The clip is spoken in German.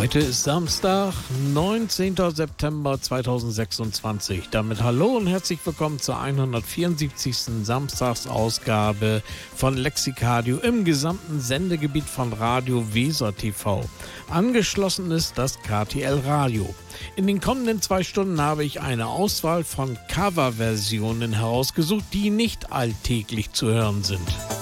Heute ist Samstag, 19. September 2026. Damit hallo und herzlich willkommen zur 174. Samstagsausgabe von Lexikadio im gesamten Sendegebiet von Radio Weser TV. Angeschlossen ist das KTL Radio. In den kommenden 2 Stunden habe ich eine Auswahl von Coverversionen herausgesucht, die nicht alltäglich zu hören sind.